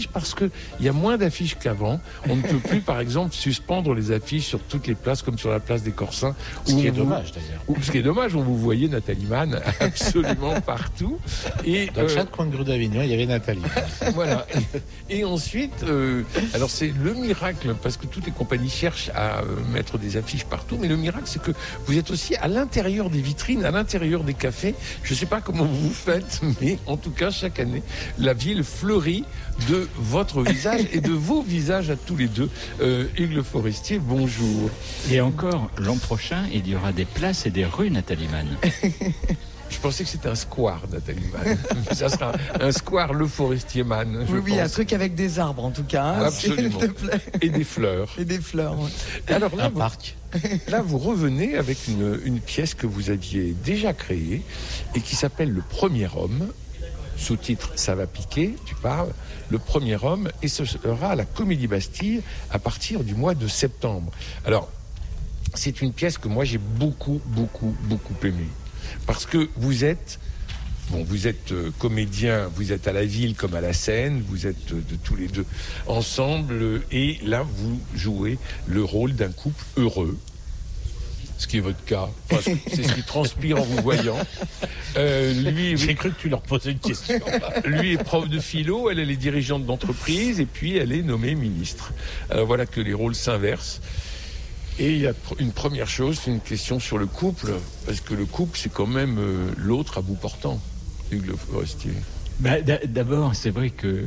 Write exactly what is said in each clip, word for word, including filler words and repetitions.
parce qu'il y a moins d'affiches qu'avant. On ne peut plus, par exemple, suspendre les affiches sur toutes les places, comme sur la place des Corsins. Ce qui est vous, dommage, d'ailleurs. Où, ce qui est dommage, où vous voyez Nathalie Mann absolument partout. Et, Dans euh, chaque coin de grue d'Avignon, il y avait Nathalie. Voilà. Et, et ensuite, euh, alors c'est le miracle, parce que toutes les compagnies cherchent à euh, mettre des affiches partout, mais le miracle, c'est que vous êtes aussi à l'intérieur des vitrines, à l'intérieur des cafés. Je ne sais pas comment vous faites, mais en tout cas, chaque année, la ville fleurit de votre visage et de vos visages à tous les deux. Euh, Hugues Le Forestier, bonjour. Et encore, l'an prochain, il y aura des places et des rues Nathalie Mann. Je pensais que c'était un square, Nathalie Mann. Ça sera un square Le Forestier Mann. Oui, oui, pense. Un truc avec des arbres, en tout cas. Hein, absolument. Et des fleurs. Et des fleurs, ouais. Alors là, un vous, parc. Là, vous revenez avec une, une pièce que vous aviez déjà créée et qui s'appelle Le Premier Homme. Sous-titre, ça va piquer, tu parles, Le Premier Homme, et ce sera à la Comédie Bastille à partir du mois de septembre. Alors, c'est une pièce que moi j'ai beaucoup, beaucoup, beaucoup aimée. Parce que vous êtes, bon, vous êtes euh, comédien, vous êtes à la ville comme à la scène, vous êtes euh, de tous les deux ensemble, euh, et là, vous jouez le rôle d'un couple heureux. Ce qui est votre cas. Enfin, c'est ce qui transpire en vous voyant. Euh, lui, J'ai cru que tu leur posais une question. Lui est prof de philo, elle, elle est dirigeante d'entreprise, et puis elle est nommée ministre. Alors voilà que les rôles s'inversent. Et il y a une première chose, c'est une question sur le couple, parce que le couple, c'est quand même euh, l'autre à bout portant, Hugues Le Forestier. Bah, d'abord, c'est vrai que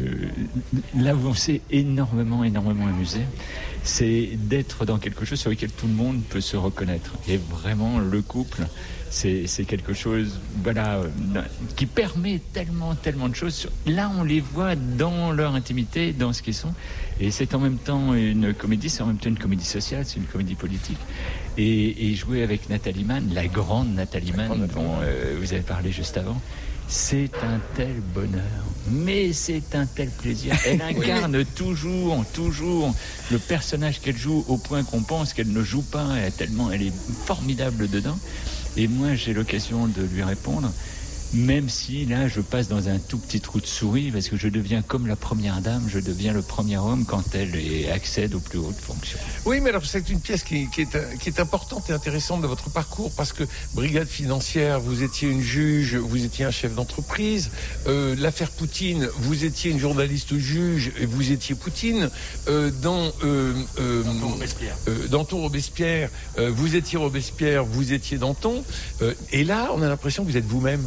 là où on s'est énormément, énormément amusé, c'est d'être dans quelque chose sur lequel tout le monde peut se reconnaître. Et vraiment, le couple, c'est, c'est quelque chose, voilà, qui permet tellement, tellement de choses. Là, on les voit dans leur intimité, dans ce qu'ils sont. Et c'est en même temps une comédie, c'est en même temps une comédie sociale, c'est une comédie politique. Et, et jouer avec Nathalie Mann, la grande Nathalie Mann, dont euh, vous avez parlé juste avant, c'est un tel bonheur, mais c'est un tel plaisir. Elle incarne toujours, toujours le personnage qu'elle joue, au point qu'on pense qu'elle ne joue pas. Elle est tellement, elle est formidable dedans. Et moi, j'ai l'occasion de lui répondre, même si là, je passe dans un tout petit trou de souris, parce que je deviens comme la première dame, je deviens le premier homme quand elle est, accède aux plus hautes fonctions. Oui, mais alors c'est une pièce qui, qui, est, qui est importante et intéressante de votre parcours, parce que brigade financière, vous étiez une juge, vous étiez un chef d'entreprise. Euh, l'affaire Poutine, vous étiez une journaliste juge et vous étiez Poutine. Euh, dans euh, euh, Danton Robespierre, euh, Danton Robespierre euh, vous étiez Robespierre, vous étiez Danton. Euh, et là, on a l'impression que vous êtes vous-même.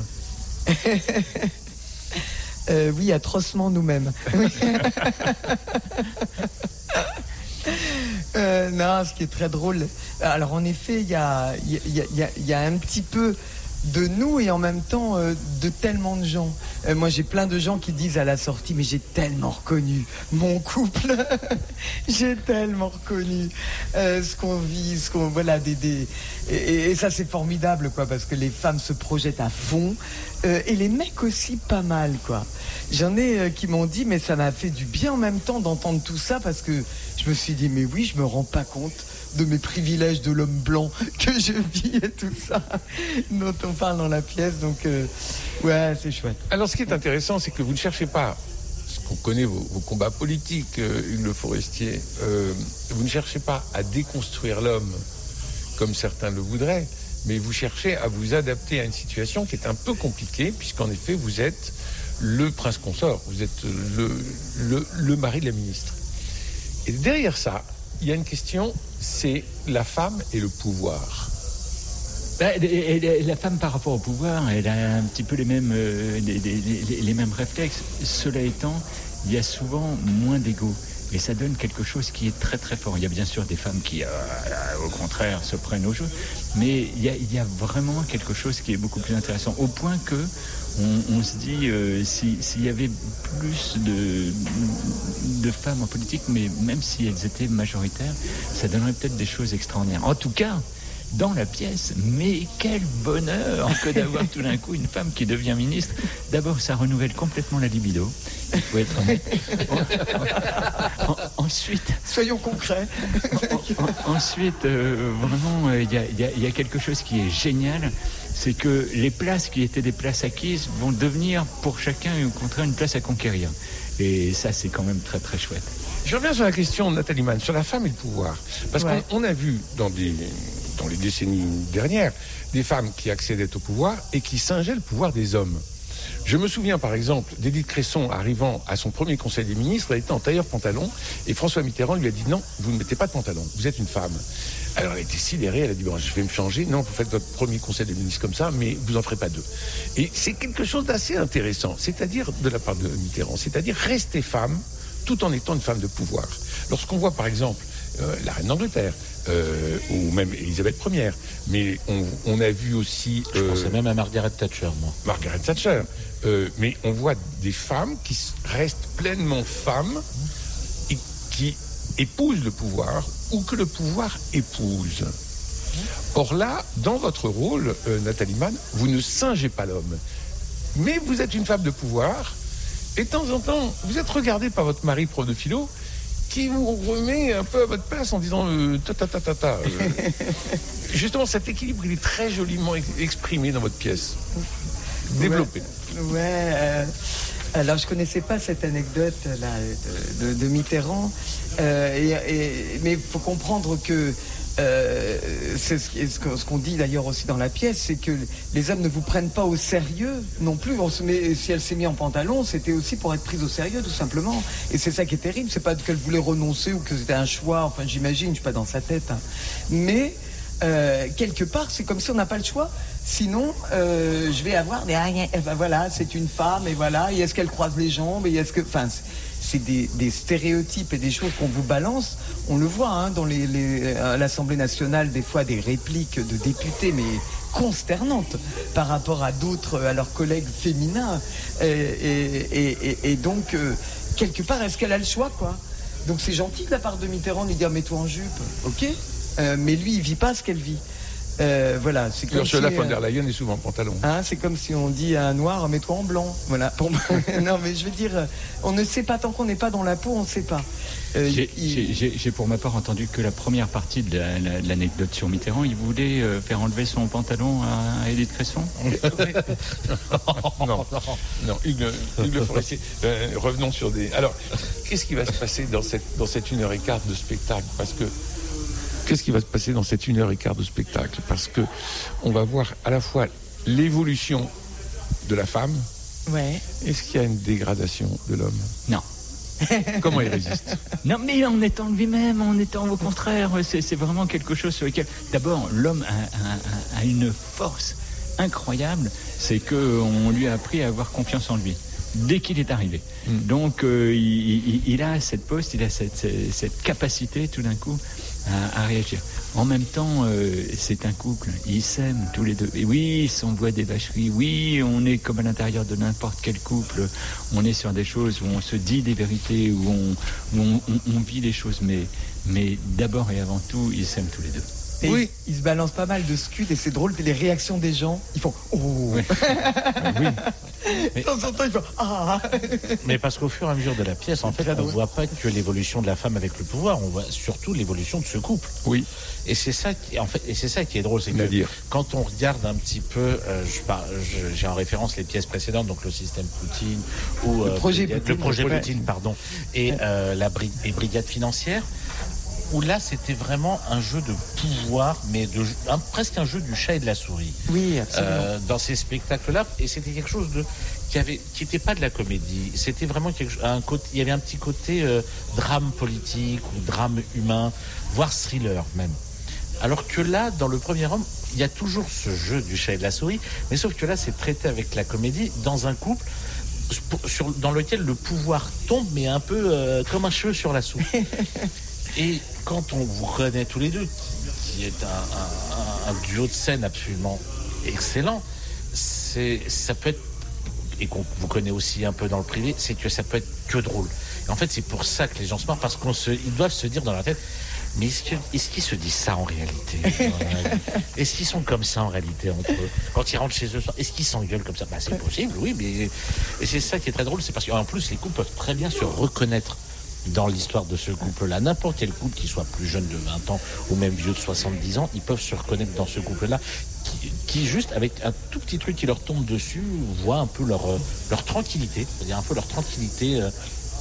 euh, oui, atrocement nous-mêmes. euh, non, ce qui est très drôle. Alors en effet, il y a, y, a, y, a, y a un petit peu de nous et en même temps euh, de tellement de gens. Euh, moi, j'ai plein de gens qui disent à la sortie, mais j'ai tellement reconnu mon couple. J'ai tellement reconnu euh, ce qu'on vit, ce qu'on voilà des, des... Et, et ça c'est formidable quoi, parce que les femmes se projettent à fond euh, et les mecs aussi pas mal quoi. J'en ai euh, qui m'ont dit mais ça m'a fait du bien en même temps d'entendre tout ça, parce que je me suis dit mais oui, je me rends pas compte de mes privilèges de l'homme blanc que je vis et tout ça dont on parle dans la pièce. Donc euh, ouais, c'est chouette. Alors ce qui est intéressant, c'est que vous ne cherchez pas, parce qu'on connaît vos, vos combats politiques, euh, Hugues Le Forestier, euh, vous ne cherchez pas à déconstruire l'homme comme certains le voudraient, mais vous cherchez à vous adapter à une situation qui est un peu compliquée, puisqu'en effet vous êtes le prince consort, vous êtes le, le, le mari de la ministre. Et derrière ça, il y a une question, c'est la femme et le pouvoir. Bah, la femme par rapport au pouvoir, elle a un petit peu les mêmes, euh, les, les, les, les mêmes réflexes. Cela étant, il y a souvent moins d'ego. Et ça donne quelque chose qui est très très fort. Il y a bien sûr des femmes qui, euh, au contraire, se prennent au jeu. Mais il y a, il y a vraiment quelque chose qui est beaucoup plus intéressant. Au point que on, on se dit, euh, si, s'il y avait plus de, de femmes en politique, mais même si elles étaient majoritaires, ça donnerait peut-être des choses extraordinaires. En tout cas, dans la pièce, mais quel bonheur que d'avoir tout d'un coup une femme qui devient ministre. D'abord, ça renouvelle complètement la libido. Il faut être honnête. En, en, ensuite, soyons concrets. En, en, ensuite, euh, vraiment, il euh, y, y, y a quelque chose qui est génial, c'est que les places qui étaient des places acquises vont devenir pour chacun, au contraire, une place à conquérir. Et ça, c'est quand même très très chouette. Je reviens sur la question de Nathalie Mann, sur la femme et le pouvoir. Parce Ouais. qu'on on a vu dans, des, dans les décennies dernières des femmes qui accédaient au pouvoir et qui singeaient le pouvoir des hommes. Je me souviens par exemple d'Édith Cresson arrivant à son premier conseil des ministres, elle était en tailleur-pantalon et François Mitterrand lui a dit non, vous ne mettez pas de pantalon, vous êtes une femme. Alors elle a été sidérée, elle a dit bon, je vais me changer, non, vous faites votre premier conseil des ministres comme ça, mais vous en ferez pas deux. Et c'est quelque chose d'assez intéressant, c'est-à-dire de la part de Mitterrand, c'est-à-dire rester femme tout en étant une femme de pouvoir. Lorsqu'on voit par exemple euh, la reine d'Angleterre, euh, ou même Elisabeth première, mais on, on a vu aussi... Je euh, pensais même à Margaret Thatcher, moi. Margaret Thatcher. Euh, mais on voit des femmes qui s- restent pleinement femmes et qui épousent le pouvoir ou que le pouvoir épouse. Or là, dans votre rôle, euh, Nathalie Mann, vous ne singez pas l'homme. Mais vous êtes une femme de pouvoir et de temps en temps, vous êtes regardée par votre mari prof de philo qui vous remet un peu à votre place en disant euh, ta ta ta ta ta. Euh, justement, cet équilibre, il est très joliment ex- exprimé dans votre pièce. Développé. Ouais. euh, alors, je connaissais pas cette anecdote là de, de- de Mitterrand, euh, et, et- mais il faut comprendre que euh, c'est ce, qui- ce que- ce qu'on dit d'ailleurs aussi dans la pièce, c'est que les hommes ne vous prennent pas au sérieux non plus. On se met, si elle s'est mise en pantalon, c'était aussi pour être prise au sérieux, tout simplement. Et c'est ça qui est terrible. C'est pas qu'elle voulait renoncer ou que c'était un choix. Enfin, j'imagine, je suis pas dans sa tête, hein. Mais euh, quelque part, c'est comme si on n'a pas le choix. Sinon, euh, je vais avoir des... Eh ben voilà, c'est une femme, et voilà. Et est-ce qu'elle croise les jambes, et est-ce que... Enfin, c'est- c'est des, des stéréotypes et des choses qu'on vous balance. On le voit hein, dans les, les, à l'Assemblée nationale, des fois des répliques de députés, mais consternantes par rapport à d'autres, à leurs collègues féminins. Et, et, et, et donc, euh, quelque part, est-ce qu'elle a le choix, quoi? Donc c'est gentil de la part de Mitterrand de lui dire mets-toi en jupe, ok, euh, mais lui il vit pas ce qu'elle vit. Euh, voilà, c'est comme Ursula si, von euh, der Leyen est souvent en pantalon. Hein, c'est comme si on dit à un noir mets-toi en blanc. Voilà. Pour moi, non, mais je veux dire, euh, on ne sait pas tant qu'on n'est pas dans la peau, on ne sait pas. Euh, J'ai il- j'ai- j'ai- j'ai pour ma part entendu que la première partie de la- la- de l'anecdote sur Mitterrand, il voulait euh, faire enlever son pantalon à Édith Cresson. Non, non, Hugues, Hugues Le Forestier. Euh, revenons sur des. Alors, qu'est-ce qui va se passer dans cette, dans cette une heure et quart de spectacle? Parce que. Qu'est-ce qui va se passer dans cette une heure et quart de spectacle? Parce que on va voir à la fois l'évolution de la femme. Ouais. Est-ce qu'il y a une dégradation de l'homme? Non. Comment il résiste? Non, mais en étant lui-même, en étant au contraire, c'est c'est vraiment quelque chose sur lequel, d'abord, l'homme a, a- a- a une force incroyable, c'est qu'on lui a appris à avoir confiance en lui dès qu'il est arrivé. Mm. Donc, euh, il, il- il a cette poste, il a cette, cette- cette capacité tout d'un coup à, à réagir. En même temps, euh, c'est un couple, ils s'aiment tous les deux. Et oui, ils s'envoient des vacheries, oui, on est comme à l'intérieur de n'importe quel couple, on est sur des choses où on se dit des vérités, où on, où on, on- on vit les choses, mais, mais d'abord et avant tout, ils s'aiment tous les deux. Et Oui. ils, ils se balancent pas mal de scuds et c'est drôle, les réactions des gens, ils font oh. Ouais. Oui. De temps en temps, ils font ah. Mais parce qu'au fur et à mesure de la pièce, en fait, Très on ne drôle. voit pas que l'évolution de la femme avec le pouvoir, on voit surtout l'évolution de ce couple. Oui. Et c'est ça qui, en fait, et c'est ça qui est drôle, c'est que Nadir. quand on regarde un petit peu, euh, je par- je- j'ai en référence les pièces précédentes, donc le système Poutine ou Le euh, projet Brigade- Poutine, le projet le projet- Poutine, pardon, et euh, la bri- et brigade financière, où là c'était vraiment un jeu de pouvoir, mais de un- presque un jeu du chat et de la souris. Oui, absolument. Euh, dans ces spectacles-là, et c'était quelque chose de qui avait, qui n'était pas de la comédie. C'était vraiment quelque chose, un côté, il y avait un petit côté euh, drame politique ou drame humain, voire thriller même. Alors que là, dans le premier homme, il y a toujours ce jeu du chat et de la souris, mais sauf que là, c'est traité avec la comédie dans un couple sur, dans lequel le pouvoir tombe, mais un peu euh, comme un cheveu sur la soupe. Et quand on vous reconnaît tous les deux, qui, qui est un, un- un- un duo de scène absolument excellent, c'est, ça peut être, et qu'on vous connaît aussi un peu dans le privé, c'est que ça peut être que drôle. Et en fait, c'est pour ça que les gens se marrent, parce qu'on se, ils doivent se dire dans leur tête, mais est-ce, que, est-ce qu'ils se disent ça en réalité? Est-ce qu'ils sont comme ça en réalité entre eux? Quand ils rentrent chez eux, est-ce qu'ils s'engueulent comme ça? Bah, c'est possible, oui, mais et c'est ça qui est très drôle, c'est parce qu'en plus, les couples peuvent très bien se reconnaître dans l'histoire de ce couple-là. N'importe quel couple, qui soit plus jeune de vingt ans ou même vieux de soixante-dix ans, ils peuvent se reconnaître dans ce couple-là, qui, qui juste, avec un tout petit truc qui leur tombe dessus, voit un peu leur, euh, leur tranquillité, c'est-à-dire un peu leur tranquillité euh,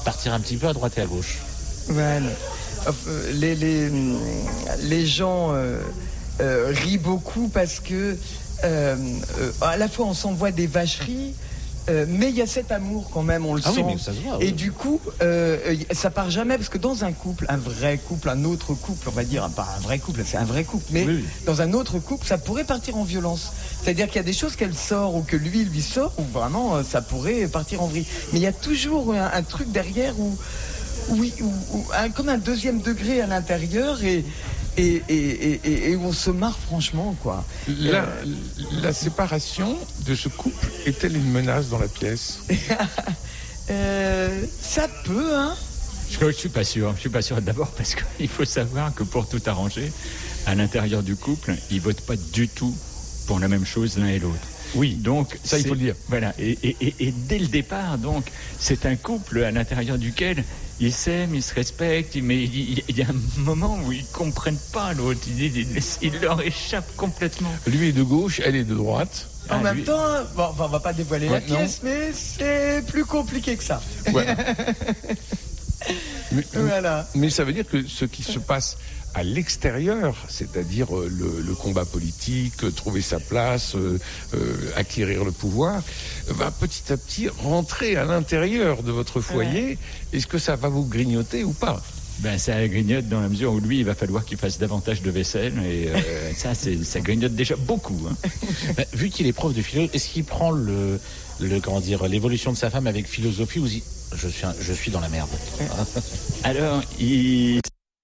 partir un petit peu à droite et à gauche. Voilà. Les, les, les gens euh, euh, rient beaucoup parce que euh, euh, à la fois on s'envoie des vacheries, euh, mais il y a cet amour quand même, on le ah sent. Oui, mais ça se voit, et oui. du coup, euh, ça part jamais, parce que dans un couple, un vrai couple, un autre couple, on va dire, pas un vrai couple, c'est un vrai couple, mais oui, oui. dans un autre couple, ça pourrait partir en violence. C'est-à-dire qu'il y a des choses qu'elle sort ou que lui lui sort, où vraiment ça pourrait partir en vrille. Mais il y a toujours un, un truc derrière où Oui, ou, ou un, comme un deuxième degré à l'intérieur et, et, et, et, et on se marre franchement, quoi. La, la séparation de ce couple est-elle une menace dans la pièce? euh, Ça peut, hein. Je ne suis pas sûr. Je suis pas sûr d'abord parce qu'il faut savoir que pour tout arranger, à l'intérieur du couple, ils votent pas du tout pour la même chose l'un et l'autre. Oui, donc ça il faut le dire. Voilà, et, et, et, et dès le départ, donc, c'est un couple à l'intérieur duquel ils s'aiment, ils se respectent, mais il, il y a un moment où ils comprennent pas l'autre, il, il, il leur échappe complètement. Lui est de gauche, elle est de droite. En ah, même lui... temps, bon, on va pas dévoiler ouais, la pièce, non. Mais c'est plus compliqué que ça. Voilà. mais, voilà. mais ça veut dire que ce qui se passe à l'extérieur, c'est-à-dire le, le combat politique, trouver sa place, euh, euh, acquérir le pouvoir, va petit à petit rentrer à l'intérieur de votre foyer. Ouais. Est-ce que ça va vous grignoter ou pas? Ben, ça grignote dans la mesure où lui, il va falloir qu'il fasse davantage de vaisselle et euh, ça, c'est, ça grignote déjà beaucoup. Hein. Ben, vu qu'il est prof de philo, est-ce qu'il prend le, le comment dire, l'évolution de sa femme avec philosophie ou dit je suis, un, je suis dans la merde? Alors, il...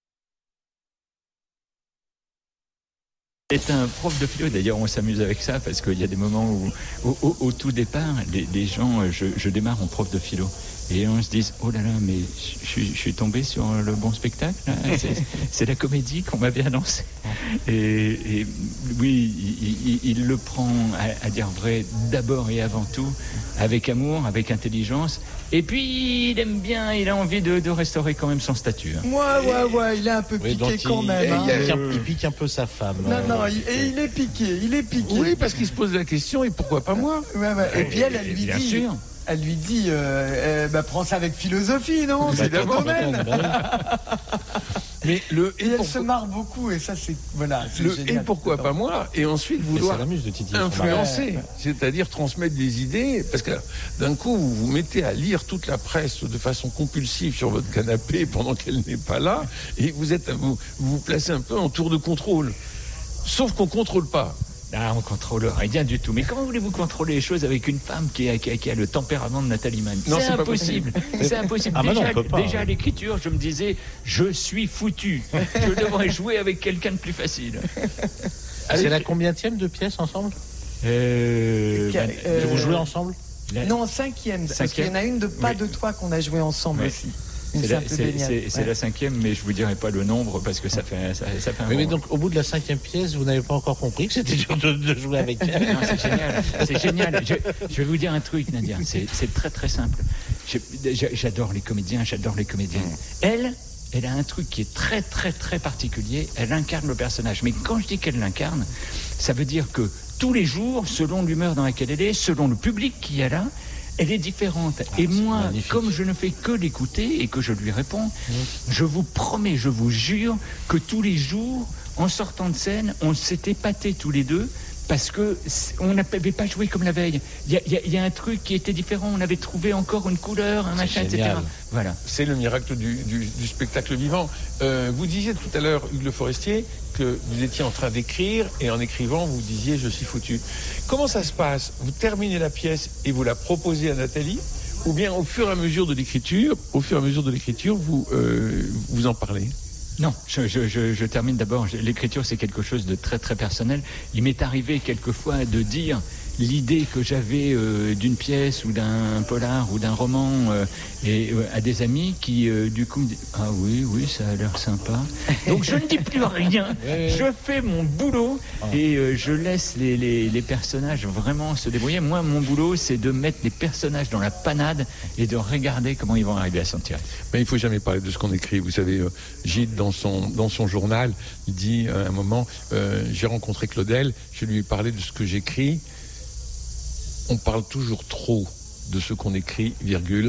C'est un prof de philo, d'ailleurs on s'amuse avec ça parce qu'il y a des moments où, au, au, au tout départ, les, les gens, je, je démarre en prof de philo et on se dit oh là là, mais je, je suis tombé sur le bon spectacle, là. C'est, c'est la comédie qu'on m'avait annoncée. Et, et oui, il, il, il le prend à, à dire vrai d'abord et avant tout, avec amour, avec intelligence. Et puis, il aime bien, il a envie de, de restaurer quand même son statut. Hein. Ouais, ouais, ouais, il est un peu oui, piqué il, quand même. Il, hein. il, pique un, il pique un peu sa femme. Non, euh, non, il, et il est piqué, il est piqué. Oui, parce qu'il se pose la question, et pourquoi pas moi? Ouais, ouais. Et puis elle, elle lui bien dit... sûr. Elle lui dit, euh, euh, bah, prends ça avec philosophie, non? C'est le domaine. Mais le et, et elle pour... se marre beaucoup, et ça, c'est voilà. C'est le et pourquoi pas moi? Et ensuite vouloir de influencer, ouais. C'est-à-dire transmettre des idées, parce que d'un coup vous vous mettez à lire toute la presse de façon compulsive sur votre canapé pendant qu'elle n'est pas là, et vous êtes vous vous, vous placez un peu en tour de contrôle. Sauf qu'on contrôle pas. Ah, on contrôle rien du tout. Mais comment voulez-vous contrôler les choses avec une femme qui a, qui a, qui a le tempérament de Nathalie Mann? Non, c'est, c'est impossible. C'est impossible. Ah, déjà, non, on peut pas, déjà ouais. à l'écriture, je me disais, je suis foutu. Je devrais jouer avec quelqu'un de plus facile. C'est la combienième de pièces ensemble? euh, ben, euh, Vous jouez ensemble? La... Non, cinquième. cinquième. Parce qu'il y en a une de Pas oui. de toi qu'on a joué ensemble oui. aussi. C'est, la, c'est, c'est, c'est ouais. la cinquième, mais je vous dirai pas le nombre parce que ça fait, ça, ça fait un mais, mais donc, au bout de la cinquième pièce, vous n'avez pas encore compris que c'était dur de, de jouer avec elle. Non, c'est génial. C'est génial. Je, je vais vous dire un truc, Nadia. C'est, c'est très très simple. Je, j'adore les comédiens, j'adore les comédiennes. Elle, elle a un truc qui est très très très particulier. Elle incarne le personnage. Mais quand je dis qu'elle l'incarne, ça veut dire que tous les jours, selon l'humeur dans laquelle elle est, selon le public qu'il y a là, elle est différente. Ah, et moi, magnifique. Comme je ne fais que l'écouter et que je lui réponds, mmh. je vous promets, je vous jure que tous les jours, en sortant de scène, on s'est épatés tous les deux parce que on n'avait pas joué comme la veille. Il y, y, y a un truc qui était différent. On avait trouvé encore une couleur, un machin, génial. et cetera. Voilà. C'est le miracle du, du, du spectacle vivant. Euh, vous disiez tout à l'heure, Hugues Le Forestier, que vous étiez en train d'écrire et en écrivant, vous disiez « je suis foutu ». Comment ça se passe? Vous terminez la pièce et vous la proposez à Nathalie, ou bien au fur et à mesure de l'écriture, au fur et à mesure de l'écriture, vous, euh, vous en parlez? Non, je, je, je, je termine d'abord. L'écriture, c'est quelque chose de très très personnel. Il m'est arrivé quelquefois de dire l'idée que j'avais euh, d'une pièce ou d'un polar ou d'un roman euh, et, euh, à des amis qui, euh, du coup, me disent « Ah oui, oui, ça a l'air sympa. » Donc je ne dis plus rien. Je fais mon boulot et euh, je laisse les, les, les personnages vraiment se débrouiller. Moi, mon boulot, c'est de mettre les personnages dans la panade et de regarder comment ils vont arriver à s'en tirer. Mais il ne faut jamais parler de ce qu'on écrit. Vous savez, euh, Gilles, dans son, dans son journal, il dit à un moment euh, « J'ai rencontré Claudel, je lui ai parlé de ce que j'écris. On parle toujours trop de ce qu'on écrit, virgule,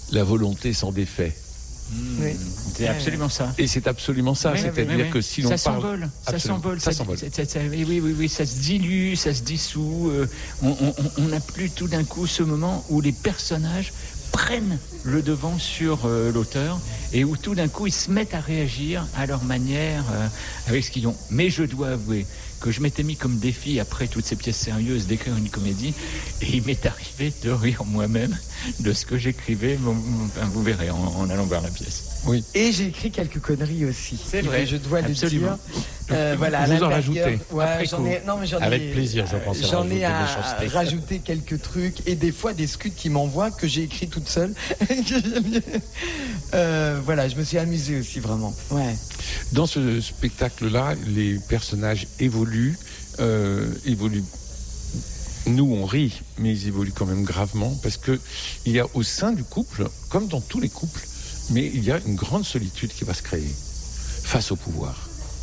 la volonté s'en défait. Mmh, Oui. C'est absolument ça. Et c'est absolument ça, Oui, c'est-à-dire oui, oui. que si l'on ça parle... s'envole, ça Absolument. s'envole, Ça ça, s'envole. ça- ça- ça- oui, oui, oui, oui, ça se dilue, ça se dissout. euh, on- on on n'a plus tout d'un coup ce moment où les personnages prennent le devant sur euh, l'auteur et où tout d'un coup ils se mettent à réagir à leur manière euh, avec ce qu'ils ont. Mais je dois avouer que je m'étais mis comme défi après toutes ces pièces sérieuses d'écrire une comédie et il m'est arrivé de rire moi-même de ce que j'écrivais. Bon, enfin, vous verrez en, en allant voir la pièce. Oui. Et j'ai écrit quelques conneries aussi. C'est vrai. Je dois Absolument. le dire. Euh, voilà, à Vous en l'intérieur. rajoutez. Ouais, après j'en coup. ai. Non, mais j'en ai. Avec plaisir, je euh, pense, à J'en rajouter ai à, des méchancetés. rajouter quelques trucs et des fois des scuds qui m'envoient que j'ai écrit toute seule. euh, voilà, je me suis amusée aussi vraiment. Ouais. Dans ce spectacle-là, les personnages évoluent, euh, évoluent. Nous, on rit, mais ils évoluent quand même gravement parce que il y a au sein du couple, comme dans tous les couples, mais il y a une grande solitude qui va se créer face au pouvoir.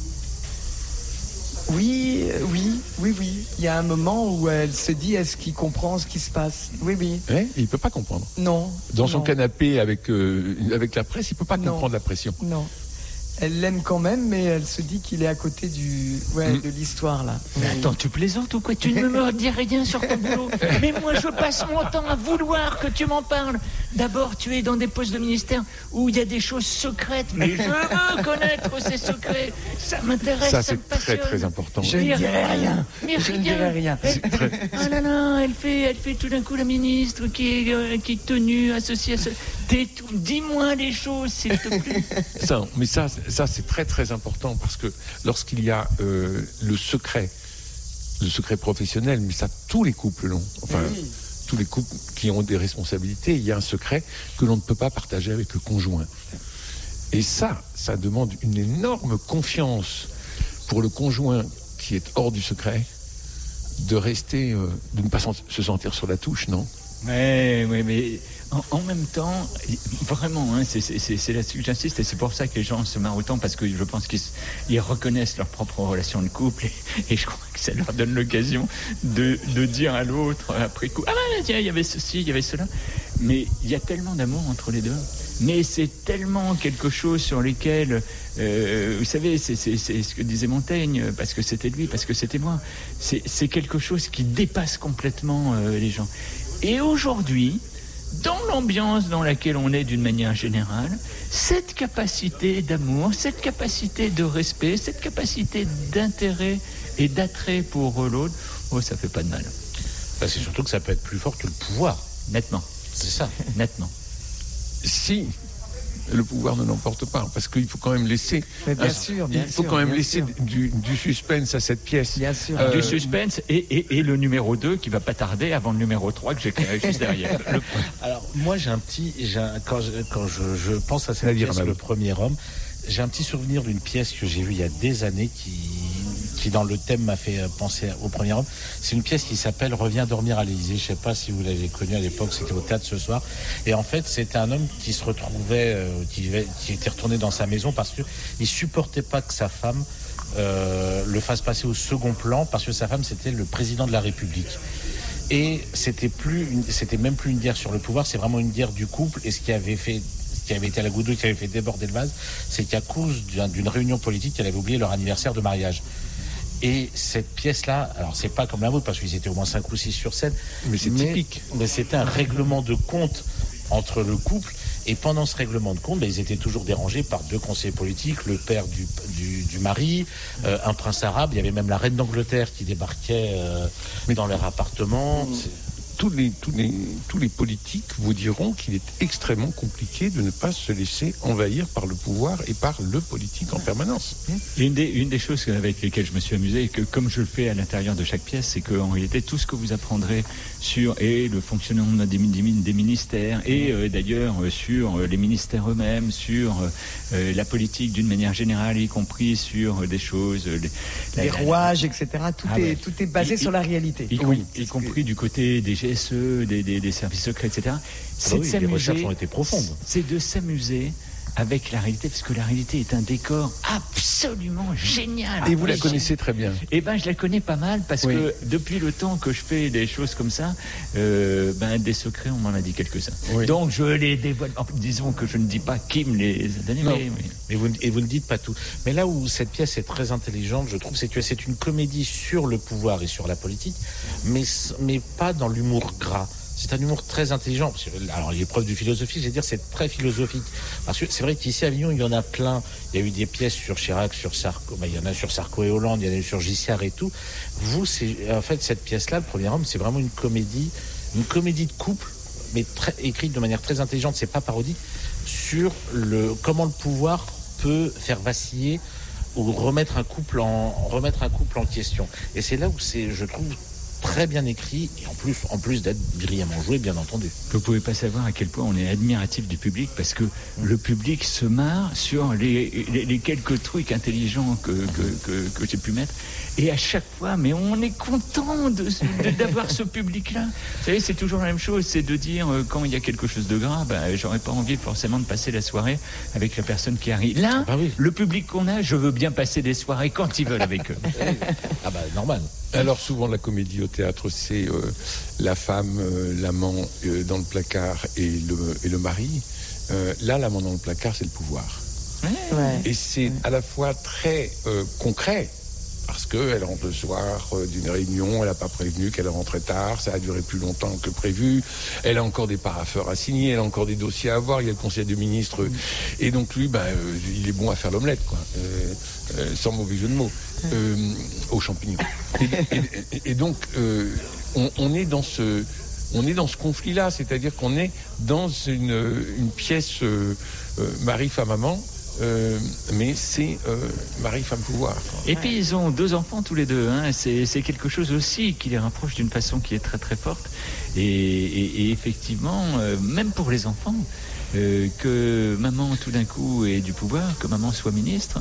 Oui, euh, oui, oui, oui. Il y a un moment où elle se dit est-ce qu'il comprend ce qui se passe? Oui, oui. Hein, il ne peut pas comprendre. Non. Dans son non, canapé avec, euh, avec la presse, il ne peut pas Non. comprendre la pression. Non. Elle l'aime quand même, mais elle se dit qu'il est à côté du, ouais, Mm. de l'histoire là. Mais Oui. attends, tu plaisantes ou quoi? Tu ne me dis rien sur ton boulot. Mais moi, je passe mon temps à vouloir que tu m'en parles. D'abord, tu es dans des postes de ministère où il y a des choses secrètes. Mais je veux connaître ces secrets. Ça m'intéresse, Ça, ça, me c'est très, passionne. très important. Je Mais ne dirai rien. Mais Je ne rien. dirai rien. Elle- Ah là là, elle fait, elle fait tout d'un coup la ministre qui est, euh, qui est tenue, associée à ce... Tais tout. Dis-moi les choses, s'il te plaît. Ça, mais ça, ça c'est très très important parce que lorsqu'il y a euh, le secret, le secret professionnel, mais ça tous les couples l'ont. Enfin, Oui. tous les couples qui ont des responsabilités, il y a un secret que l'on ne peut pas partager avec le conjoint. Et ça, ça demande une énorme confiance pour le conjoint qui est hors du secret, de rester, euh, de ne pas sent- se sentir sur la touche, non? Ouais, ouais, mais en, en même temps, vraiment, hein, c'est, c'est, c'est, c'est là-dessus que j'insiste, et c'est pour ça que les gens se marrent autant, parce que je pense qu'ils ils reconnaissent leur propre relation de couple, et, et je crois que ça leur donne l'occasion de, de dire à l'autre après coup, ah ben tiens, il y avait ceci, il y avait cela, mais il y a tellement d'amour entre les deux, mais c'est tellement quelque chose sur lesquels, euh, vous savez, c'est, c'est, c'est ce que disait Montaigne, parce que c'était lui, parce que c'était moi, c'est, c'est quelque chose qui dépasse complètement euh, les gens. Et aujourd'hui, dans l'ambiance dans laquelle on est d'une manière générale, cette capacité d'amour, cette capacité de respect, cette capacité d'intérêt et d'attrait pour l'autre, oh, ça fait pas de mal. Bah, c'est surtout que ça peut être plus fort que le pouvoir. Nettement, C'est ça. nettement. Si le pouvoir ne l'emporte pas, parce qu'il faut quand même laisser, Mais bien un- sûr, bien il faut sûr, quand même bien laisser sûr. du, du suspense à cette pièce. Bien sûr. Euh, Du suspense et, et, et le numéro deux qui va pas tarder avant le numéro trois que j'écrirai juste derrière. Le- Alors moi j'ai un petit, j'ai un- quand, je, quand je, je pense à cette C'est-à-dire, pièce, madame. Le Premier Homme, j'ai un petit souvenir d'une pièce que j'ai vue il y a des années qui, qui dans le thème m'a fait penser au Premier Homme. C'est une pièce qui s'appelle Reviens dormir à l'Élysée. Je sais pas si vous l'avez connue à l'époque, c'était au théâtre ce soir. Et en fait c'était un homme qui se retrouvait, euh, qui, qui était retourné dans sa maison parce que il supportait pas que sa femme euh, le fasse passer au second plan parce que sa femme c'était le président de la République. Et c'était plus, une, c'était même plus une guerre sur le pouvoir, c'est vraiment une guerre du couple. Et ce qui avait fait, ce qui avait été à la goutte d'eau, qui avait fait déborder le vase, c'est qu'à cause d'un- d'une réunion politique, elle avait oublié leur anniversaire de mariage. Et cette pièce-là, alors c'est pas comme la vôtre parce qu'ils étaient au moins cinq ou six sur scène, Mais c'est typique. Mais c'était un règlement de compte entre le couple. Et pendant ce règlement de compte, ben, ils étaient toujours dérangés par deux conseillers politiques, le père du, du, du mari, euh, un prince arabe. Il y avait même la reine d'Angleterre qui débarquait euh, dans leur appartement. C'est- Tous les, tous, les, tous les politiques vous diront qu'il est extrêmement compliqué de ne pas se laisser envahir par le pouvoir et par le politique en permanence. Et une des, une des choses avec lesquelles je me suis amusé, et que comme je le fais à l'intérieur de chaque pièce, c'est qu'en réalité, tout ce que vous apprendrez sur et le fonctionnement des, des, des ministères, et euh, d'ailleurs euh, sur euh, les ministères eux-mêmes, sur euh, la politique d'une manière générale, y compris sur euh, des choses... euh, les, la- Les la- rouages, et cetera. Tout, Ah est, ouais. tout est basé Y- sur la réalité. Y, com- Oui, y c'est compris du côté des G S E, des, des, des services secrets, et cetera. C'est bah de oui, les s'amuser- recherches ont été profondes. C'est de s'amuser avec la réalité, parce que la réalité est un décor absolument génial. Et vous la Oui, connaissez très bien. Eh ben, je la connais pas mal parce Oui. que depuis le temps que je fais des choses comme ça, euh, ben, des secrets, on m'en a dit quelques-uns. Oui. Donc, je les dévoile. Enfin, disons que je ne dis pas qui me les a donnés, Non. mais, mais- Mais vous, et vous ne dites pas tout. Mais là où cette pièce est très intelligente, je trouve, c'est que c'est une comédie sur le pouvoir et sur la politique, mais, mais pas dans l'humour gras. C'est un humour très intelligent. Parce que, alors, l'épreuve du philosophie, je vais dire, c'est très philosophique. Parce que c'est vrai qu'ici, à Avignon, il y en a plein. Il y a eu des pièces sur Chirac, sur Sarko, ben, il y en a sur Sarko et Hollande, il y en a eu sur Giscard et tout. Vous, c'est, en fait, cette pièce-là, Le Premier Homme, c'est vraiment une comédie, une comédie de couple, mais très, écrite de manière très intelligente, c'est pas parodique, sur le, comment le pouvoir peut faire vaciller ou remettre un couple en, remettre un couple en question. Et c'est là où c'est, je trouve, très bien écrit, et en plus, en plus d'être brillamment joué, bien entendu. Vous pouvez pas savoir à quel point on est admiratif du public parce que le public se marre sur les, les, les quelques trucs intelligents que, que, que, que j'ai pu mettre. Et à chaque fois, mais on est content de, de- d'avoir ce public-là. Vous savez, c'est toujours la même chose, c'est de dire euh, quand il y a quelque chose de grave, ben, j'aurais pas envie forcément de passer la soirée avec la personne qui arrive. Là, Ah bah oui. le public qu'on a, je veux bien passer des soirées quand ils veulent avec eux. Ah bah, normal. Alors souvent la comédie au théâtre, c'est euh, la femme, euh, l'amant euh, dans le placard et le, et le mari. Euh, là, l'amant dans le placard, c'est le pouvoir. Ouais. Et c'est à la fois très euh, concret, parce qu'elle rentre le soir euh, d'une réunion, elle n'a pas prévenu qu'elle rentrait tard, ça a duré plus longtemps que prévu, elle a encore des parapheurs à signer, elle a encore des dossiers à voir, il y a le conseil de ministres, euh, et donc lui, ben, euh, il est bon à faire l'omelette, quoi, euh, euh, sans mauvais jeu de mots, euh, aux champignons. Et, et- et donc, euh, on, on est dans ce... On est dans ce conflit-là, c'est-à-dire qu'on est dans une, une pièce euh, euh, mari, femme, amant, euh, mais c'est euh, mari, femme, pouvoir. quoi. Et puis ils ont deux enfants tous les deux. Hein. C'est, c'est quelque chose aussi qui les rapproche d'une façon qui est très très forte. Et, et- et effectivement, euh, même pour les enfants, euh, que maman tout d'un coup ait du pouvoir, que maman soit ministre,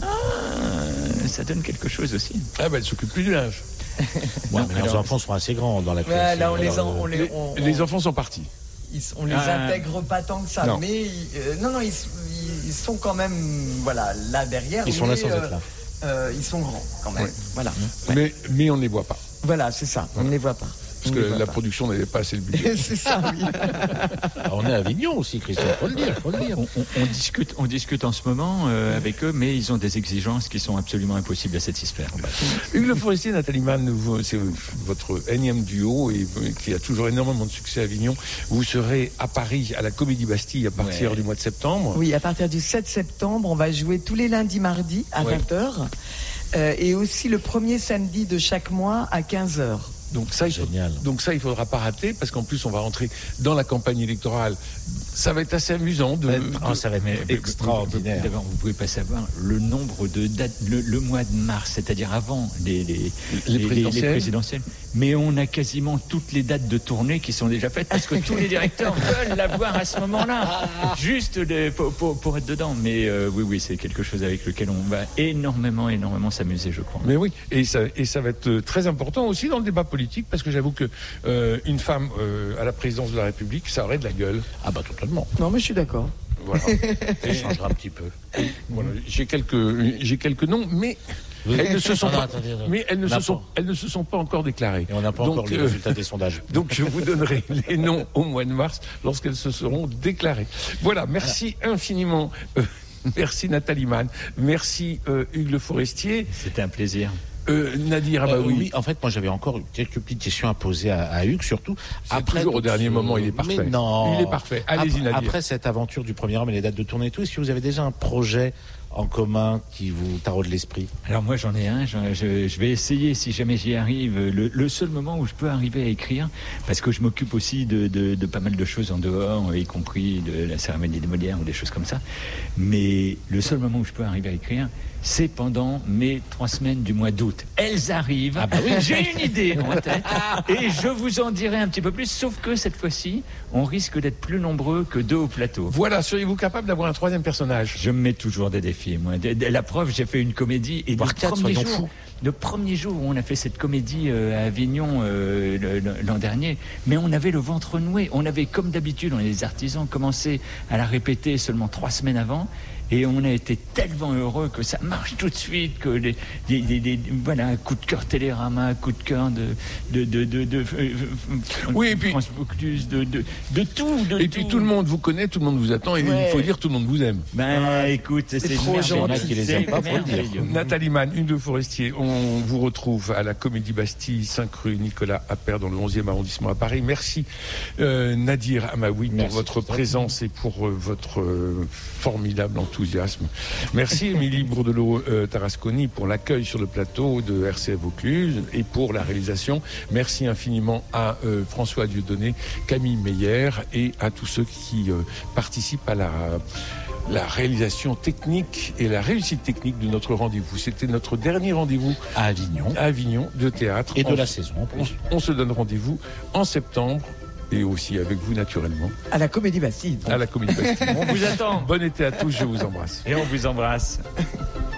ah, ça donne quelque chose aussi. Ah ben, elle s'occupe plus du linge. Ouais, Non, mais leurs alors- enfants sont assez grands dans la pièce. Ouais, là, on les, Alors, en- on les, Les, on- les on- enfants sont partis. ils- on les Ah. intègre pas tant que ça, Non. mais euh, non, non, ils, ils sont quand même, voilà, là derrière. Ils sont là mais, sans euh, être là. euh, ils sont grands quand même. Ouais. Voilà, Mais, mais on ne les voit pas. voilà, c'est ça. On ne les voit pas. On Parce ne que les voit la pas. production n'avait pas assez le budget. C'est ça, oui. Ah, on est à Avignon aussi, Christophe, faut le dire, faut le dire. On, on- on discute, on discute en ce moment euh, avec eux, mais ils ont des exigences qui sont absolument impossibles à satisfaire. Hugues Le Forestier, Nathalie Mann, vous- c'est votre énième duo et euh, qui a toujours énormément de succès à Avignon. Vous serez à Paris, à la Comédie Bastille, à partir Ouais. du mois de septembre. Oui, à partir du sept septembre, on va jouer tous les lundis, mardis à Ouais. vingt heures euh, et aussi le premier samedi de chaque mois à quinze heures. Donc ça, il faut- Génial. donc ça, il faudra pas rater parce qu'en plus, on va rentrer dans la campagne électorale. Ça va être assez amusant. De, Ah, de- ça va être Mais extraordinaire. D'abord, vous pouvez pas savoir le nombre de dates, le, le mois de mars, c'est-à-dire avant les, les, Les présidentielles. présidentielles. Mais on a quasiment toutes les dates de tournée qui sont déjà faites parce que tous les directeurs veulent la voir à ce moment-là, juste de- pour, pour- pour être dedans. Mais euh, oui, oui, c'est quelque chose avec lequel on va énormément, énormément s'amuser, je crois. Mais oui, et ça, et ça va être euh, très important aussi dans le débat politique parce que j'avoue que euh, une femme euh, à la présidence de la République, ça aurait de la gueule. Ah bah totalement. Non, mais je suis d'accord. Voilà. Ça changera un petit peu. Voilà. J'ai quelques, j'ai quelques noms, mais Oui. elles ne se sont Non, non, pas, attendez, attendez. mais elles ne On se n'a sont, pas- elles ne se sont pas encore déclarées. Et on n'a pas Donc, encore les euh, résultats des sondages. Donc je vous donnerai les noms au mois de mars lorsqu'elles se seront déclarées. Voilà, merci infiniment. Euh, merci Nathalie Mann, merci euh, Hugues Le Forestier, C'était un plaisir. euh, Nadir Euh, Abaoui. oui, en fait, moi j'avais encore quelques petites questions à poser à, à Hugues, surtout. C'est toujours au donc, dernier euh, moment, il est parfait. Mais non. Il est parfait. Allez-y, après, Nadir. après cette aventure du premier homme et les dates de tournée et tout, est-ce que vous avez déjà un projet en commun qui vous taraude l'esprit? Alors moi j'en ai un, j'en- je, je vais essayer si jamais j'y arrive, le, le seul moment où je peux arriver à écrire, parce que je m'occupe aussi de, de, de pas mal de choses en dehors, y compris de la cérémonie des Molières ou des choses comme ça, mais le seul moment où je peux arriver à écrire, c'est pendant mes trois semaines du mois d'août. Elles arrivent, Ah bah oui. j'ai une idée en tête, et je vous en dirai un petit peu plus, sauf que cette fois-ci, on risque d'être plus nombreux que deux au plateau. Voilà, seriez-vous capable d'avoir un troisième personnage? Je me mets toujours des défis, moi. De- de- La preuve, j'ai fait une comédie et Voire le quatre, premier soyons jour, fous. le premier jour où on a fait cette comédie euh, à Avignon euh, le- le- l'an dernier, mais on avait le ventre noué. On avait, comme d'habitude, on est des artisans, commencé à la répéter seulement trois semaines avant. Et on a été tellement heureux que ça marche tout de suite, que les, les, les, les- voilà, un coup de cœur Télérama, un coup de cœur de, de, de, de, de, euh, Oui, et puis- France Focus, de, de, de tout, de Et puis tout le monde vous connaît, tout le monde vous attend, et Ouais. il faut dire tout le monde vous aime. Ben, écoute, c'est trop merveilleux. gentil. Il y en a qui les aiment pas, faut le dire. Merveilleux. Nathalie Mann, une de Forestier, on vous retrouve à la Comédie Bastille, cinq rue Nicolas Appert, dans le onzième arrondissement à Paris. Merci euh, Nadir Amaoui pour Merci, votre c'est présence et pour euh, votre euh, formidable enthousiasme. Merci Émilie Bourdelot-Tarasconi pour l'accueil sur le plateau de R C F Vaucluse et pour la réalisation. Merci infiniment à euh, François Dieudonné, Camille Meyer et à tous ceux qui euh, participent à la... la réalisation technique et la réussite technique de notre rendez-vous. C'était notre dernier rendez-vous À Avignon. à Avignon de théâtre. Et de on, la saison. en on, plus. on se donne rendez-vous en septembre et aussi avec vous naturellement À la Comédie Bastille. à la Comédie Bastille. On vous attend. Bon été à tous, je vous embrasse. Et on vous embrasse.